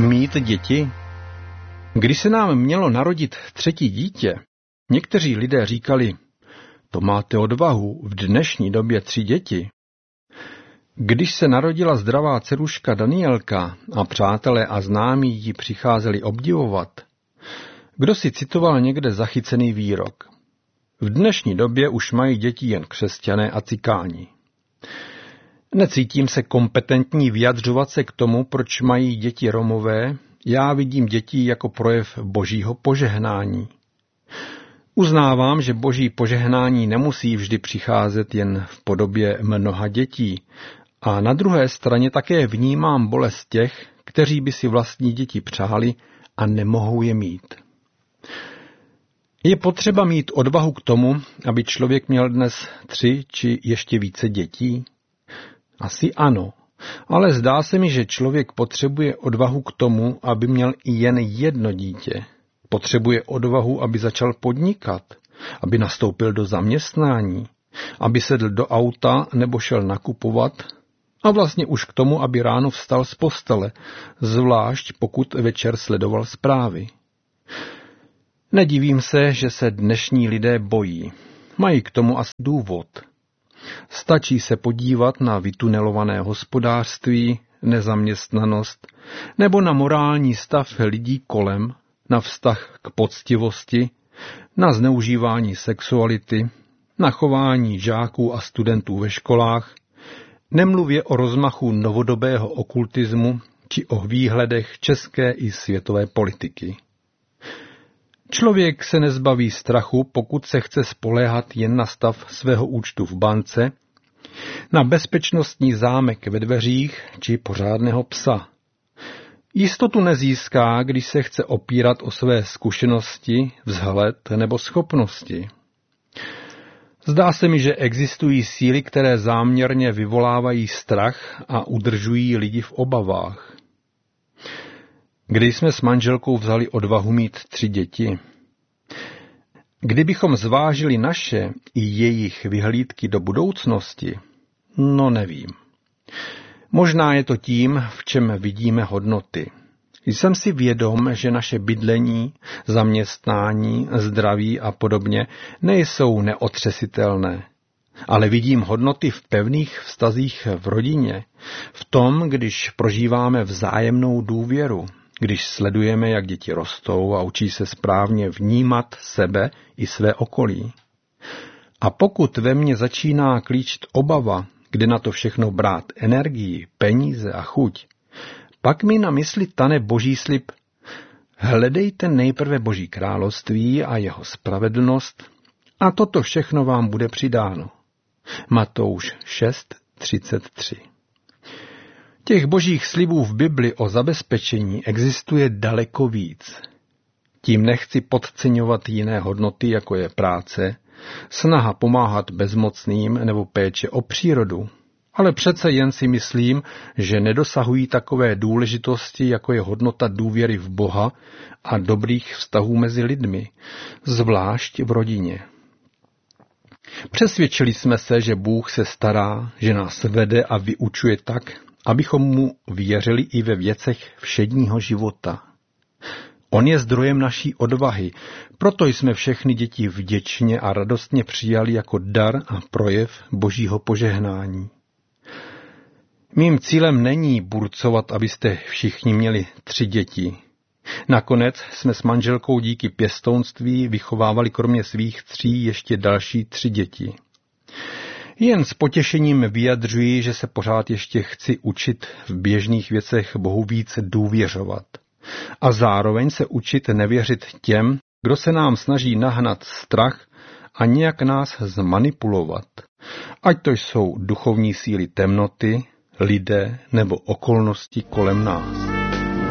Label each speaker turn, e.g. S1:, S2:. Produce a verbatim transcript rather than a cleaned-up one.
S1: Mít děti? Když se nám mělo narodit třetí dítě, někteří lidé říkali, to máte odvahu, v dnešní době tři děti. Když se narodila zdravá dceruška Danielka a přátelé a známí ji přicházeli obdivovat, kdo si citoval někde zachycený výrok. V dnešní době už mají děti jen křesťané a cikáni. Necítím se kompetentní vyjadřovat se k tomu, proč mají děti Romové. Já vidím děti jako projev božího požehnání. Uznávám, že boží požehnání nemusí vždy přicházet jen v podobě mnoha dětí. A na druhé straně také vnímám bolest těch, kteří by si vlastní děti přáli a nemohou je mít. Je potřeba mít odvahu k tomu, aby člověk měl dnes tři či ještě více dětí? Asi ano, ale zdá se mi, že člověk potřebuje odvahu k tomu, aby měl i jen jedno dítě. Potřebuje odvahu, aby začal podnikat, aby nastoupil do zaměstnání, aby sedl do auta nebo šel nakupovat a vlastně už k tomu, aby ráno vstal z postele, zvlášť pokud večer sledoval zprávy. Nedivím se, že se dnešní lidé bojí. Mají k tomu asi důvod. Stačí se podívat na vytunelované hospodářství, nezaměstnanost nebo na morální stav lidí kolem, na vztah k poctivosti, na zneužívání sexuality, na chování žáků a studentů ve školách, nemluvě o rozmachu novodobého okultismu či o výhledech české i světové politiky. Člověk se nezbaví strachu, pokud se chce spoléhat jen na stav svého účtu v bance, na bezpečnostní zámek ve dveřích či pořádného psa. Jistotu nezíská, když se chce opírat o své zkušenosti, vzhled nebo schopnosti. Zdá se mi, že existují síly, které záměrně vyvolávají strach a udržují lidi v obavách. Kdy jsme s manželkou vzali odvahu mít tři děti? Kdybychom zvážili naše i jejich vyhlídky do budoucnosti, no nevím. Možná je to tím, v čem vidíme hodnoty. Jsem si vědom, že naše bydlení, zaměstnání, zdraví a podobně nejsou neotřesitelné. Ale vidím hodnoty v pevných vztazích v rodině, v tom, když prožíváme vzájemnou důvěru, když sledujeme, jak děti rostou a učí se správně vnímat sebe i své okolí. A pokud ve mně začíná klíčit obava, kde na to všechno brát energii, peníze a chuť, pak mi na mysli tane boží slib: hledejte nejprve boží království a jeho spravedlnost a toto všechno vám bude přidáno. Matouš šest třicet tři. Těch božích slibů v Bibli o zabezpečení existuje daleko víc. Tím nechci podceňovat jiné hodnoty, jako je práce, snaha pomáhat bezmocným nebo péče o přírodu, ale přece jen si myslím, že nedosahují takové důležitosti, jako je hodnota důvěry v Boha a dobrých vztahů mezi lidmi, zvlášť v rodině. Přesvědčili jsme se, že Bůh se stará, že nás vede a vyučuje tak, abychom mu věřili i ve věcech všedního života. On je zdrojem naší odvahy, proto jsme všechny děti vděčně a radostně přijali jako dar a projev božího požehnání. Mým cílem není burcovat, abyste všichni měli tři děti. Nakonec jsme s manželkou díky pěstounství vychovávali kromě svých tří ještě další tři děti. Jen s potěšením vyjadřuji, že se pořád ještě chci učit v běžných věcech Bohu více důvěřovat. A zároveň se učit nevěřit těm, kdo se nám snaží nahnat strach a nějak nás zmanipulovat. Ať to jsou duchovní síly temnoty, lidé nebo okolnosti kolem nás.